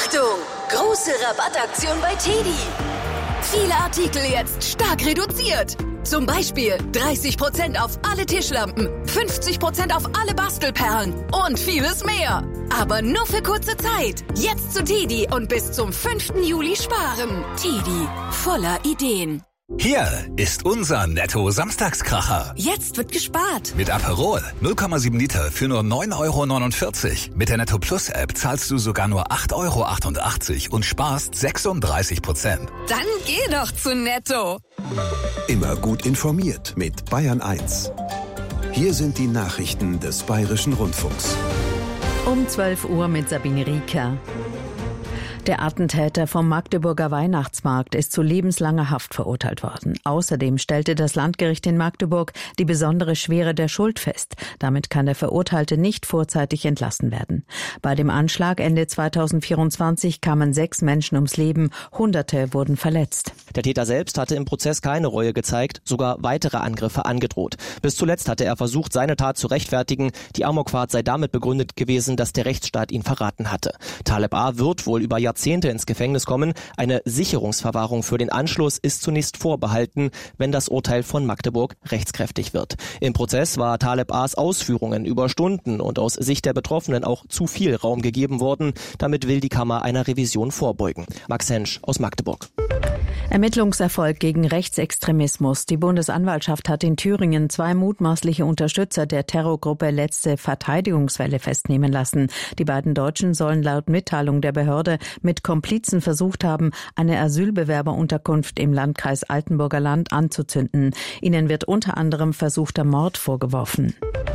Achtung! Große Rabattaktion bei TEDi. Viele Artikel jetzt stark reduziert. Zum Beispiel 30% auf alle Tischlampen, 50% auf alle Bastelperlen und vieles mehr. Aber nur für kurze Zeit. Jetzt zu TEDi und bis zum 5. Juli sparen. TEDi, voller Ideen. Hier ist unser Netto-Samstagskracher. Jetzt wird gespart. Mit Aperol 0,7 Liter für nur 9,49 €. Mit der Netto Plus App zahlst du sogar nur 8,88 € und sparst 36%. Dann geh doch zu Netto. Immer gut informiert mit Bayern 1. Hier sind die Nachrichten des Bayerischen Rundfunks. Um 12 Uhr mit Sabine Rieker. Der Attentäter vom Magdeburger Weihnachtsmarkt ist zu lebenslanger Haft verurteilt worden. Außerdem stellte das Landgericht in Magdeburg die besondere Schwere der Schuld fest. Damit kann der Verurteilte nicht vorzeitig entlassen werden. Bei dem Anschlag Ende 2024 kamen 6 Menschen ums Leben, Hunderte wurden verletzt. Der Täter selbst hatte im Prozess keine Reue gezeigt, sogar weitere Angriffe angedroht. Bis zuletzt hatte er versucht, seine Tat zu rechtfertigen. Die Amokfahrt sei damit begründet gewesen, dass der Rechtsstaat ihn verraten hatte. Taleb A. wird wohl über Jahrzehnte ins Gefängnis kommen. Eine Sicherungsverwahrung für den Anschluss ist zunächst vorbehalten, wenn das Urteil von Magdeburg rechtskräftig wird. Im Prozess war Taleb A.'s Ausführungen über Stunden und aus Sicht der Betroffenen auch zu viel Raum gegeben worden. Damit will die Kammer einer Revision vorbeugen. Max Hensch aus Magdeburg. Ermittlungserfolg gegen Rechtsextremismus. Die Bundesanwaltschaft hat in Thüringen 2 mutmaßliche Unterstützer der Terrorgruppe Letzte Verteidigungswelle festnehmen lassen. Die beiden Deutschen sollen laut Mitteilung der Behörde mit Komplizen versucht haben, eine Asylbewerberunterkunft im Landkreis Altenburger Land anzuzünden. Ihnen wird unter anderem versuchter Mord vorgeworfen.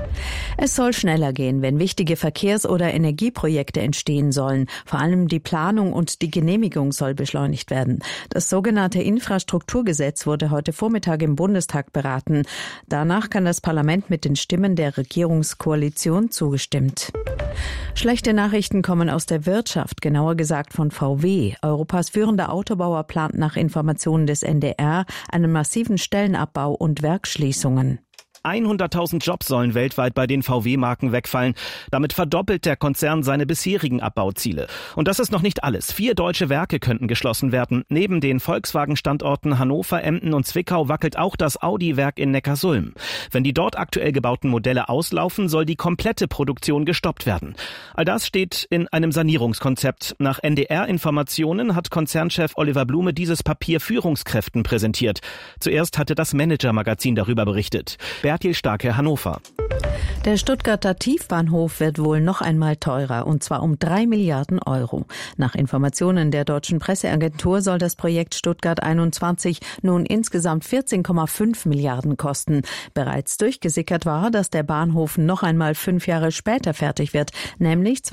Es soll schneller gehen, wenn wichtige Verkehrs- oder Energieprojekte entstehen sollen. Vor allem die Planung und die Genehmigung soll beschleunigt werden. Das sogenannte Infrastrukturgesetz wurde heute Vormittag im Bundestag beraten. Danach kann das Parlament mit den Stimmen der Regierungskoalition zugestimmt. Schlechte Nachrichten kommen aus der Wirtschaft, genauer gesagt von VW. Europas führender Autobauer plant nach Informationen des NDR einen massiven Stellenabbau und Werksschließungen. 100.000 Jobs sollen weltweit bei den VW-Marken wegfallen. Damit verdoppelt der Konzern seine bisherigen Abbauziele. Und das ist noch nicht alles. 4 deutsche Werke könnten geschlossen werden. Neben den Volkswagen-Standorten Hannover, Emden und Zwickau wackelt auch das Audi-Werk in Neckarsulm. Wenn die dort aktuell gebauten Modelle auslaufen, soll die komplette Produktion gestoppt werden. All das steht in einem Sanierungskonzept. Nach NDR-Informationen hat Konzernchef Oliver Blume dieses Papier Führungskräften präsentiert. Zuerst hatte das Manager-Magazin darüber berichtet. Bertil Starke, Hannover. Der Stuttgarter Tiefbahnhof wird wohl noch einmal teurer, und zwar um 3 Milliarden €. Nach Informationen der deutschen Presseagentur soll das Projekt Stuttgart 21 nun insgesamt 14,5 Milliarden kosten. Bereits durchgesickert war, dass der Bahnhof noch einmal 5 Jahre später fertig wird, nämlich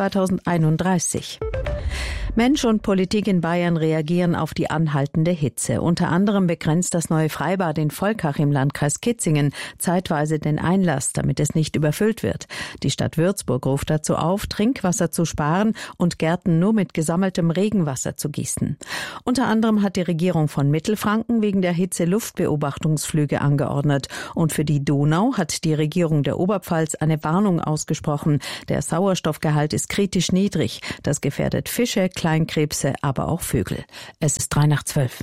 2031. Mensch und Politik in Bayern reagieren auf die anhaltende Hitze. Unter anderem begrenzt das neue Freibad in Volkach im Landkreis Kitzingen zeitweise den Einlass, damit es nicht überfüllt wird. Die Stadt Würzburg ruft dazu auf, Trinkwasser zu sparen und Gärten nur mit gesammeltem Regenwasser zu gießen. Unter anderem hat die Regierung von Mittelfranken wegen der Hitze Luftbeobachtungsflüge angeordnet. Und für die Donau hat die Regierung der Oberpfalz eine Warnung ausgesprochen. Der Sauerstoffgehalt ist kritisch niedrig. Das gefährdet Fische, Kleinkrebse, aber auch Vögel. Es ist 3:12.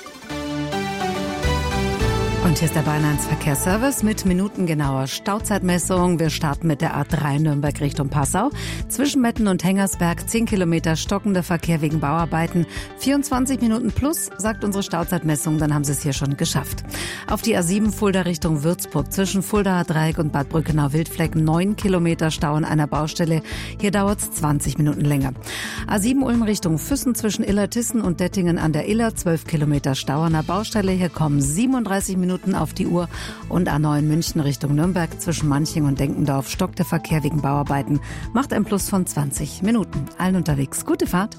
Und hier ist der Bayern 1 Verkehrsservice mit minutengenauer Stauzeitmessung. Wir starten mit der A3 Nürnberg Richtung Passau. Zwischen Metten und Hengersberg 10 Kilometer stockender Verkehr wegen Bauarbeiten. 24 Minuten plus, sagt unsere Stauzeitmessung, dann haben Sie es hier schon geschafft. Auf die A7 Fulda Richtung Würzburg zwischen Fuldaer Dreieck und Bad Brückenau-Wildfleck 9 Kilometer Stau an einer Baustelle. Hier dauert es 20 Minuten länger. A7 Ulm Richtung Füssen zwischen Illertissen und Dettingen an der Iller 12 Kilometer Stau an der Baustelle. Hier kommen 37 Minuten auf die Uhr. Und A9 München Richtung Nürnberg zwischen Manching und Denkendorf stockt der Verkehr wegen Bauarbeiten. Macht ein Plus von 20 Minuten. Allen unterwegs gute Fahrt.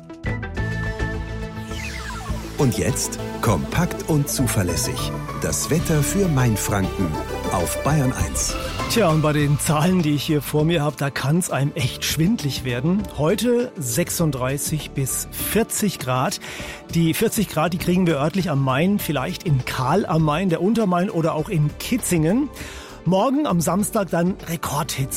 Und jetzt kompakt und zuverlässig. Das Wetter für Mainfranken auf Bayern 1. Tja, und bei den Zahlen, die ich hier vor mir habe, da kann es einem echt schwindlig werden. Heute 36 bis 40 Grad. Die 40 Grad, die kriegen wir örtlich am Main, vielleicht in Kahl am Main, der Untermain oder auch in Kitzingen. Morgen am Samstag dann Rekordhitze.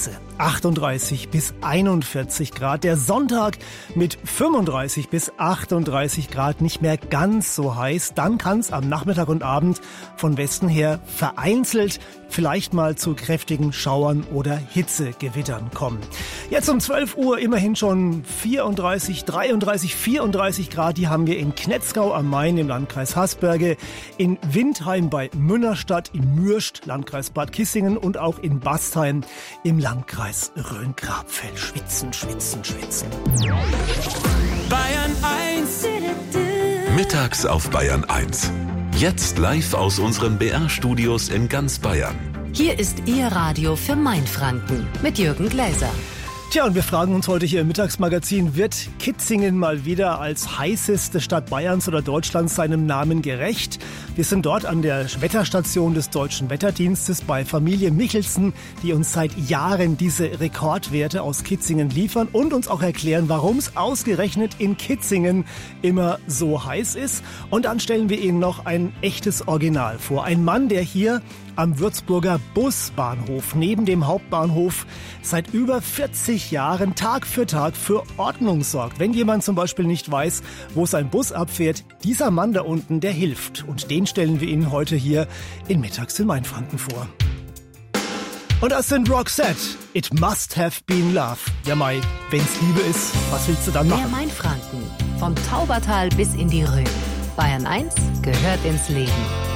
38 bis 41 Grad. Der Sonntag mit 35 bis 38 Grad, nicht mehr ganz so heiß. Dann kann es am Nachmittag und Abend von Westen her vereinzelt vielleicht mal zu kräftigen Schauern oder Hitzegewittern kommen. Jetzt um 12 Uhr immerhin schon 34, 33, 34 Grad. Die haben wir in Knetzgau am Main im Landkreis Hasberge, in Windheim bei Münnerstadt, in Mürst, Landkreis Bad Kissingen und auch in Bastheim im Landkreis Rhön-Grabfeld. Schwitzen, schwitzen, schwitzen. Bayern 1. Mittags auf Bayern 1. Jetzt live aus unseren BR-Studios in ganz Bayern. Hier ist Ihr Radio für Mainfranken mit Jürgen Gläser. Tja, und wir fragen uns heute hier im Mittagsmagazin, wird Kitzingen mal wieder als heißeste Stadt Bayerns oder Deutschlands seinem Namen gerecht? Wir sind dort an der Wetterstation des Deutschen Wetterdienstes bei Familie Michelsen, die uns seit Jahren diese Rekordwerte aus Kitzingen liefern und uns auch erklären, warum es ausgerechnet in Kitzingen immer so heiß ist. Und dann stellen wir Ihnen noch ein echtes Original vor. Ein Mann, der hier am Würzburger Busbahnhof neben dem Hauptbahnhof seit über 40 Jahren Tag für Tag für Ordnung sorgt. Wenn jemand zum Beispiel nicht weiß, wo sein Bus abfährt, dieser Mann da unten, der hilft. Und den stellen wir Ihnen heute hier in Mittags in Mainfranken vor. Und das sind Roxette. It must have been love. Ja, Mai, wenn's Liebe ist, was willst du dann machen? Der Mainfranken. Vom Taubertal bis in die Rhön. Bayern 1 gehört ins Leben.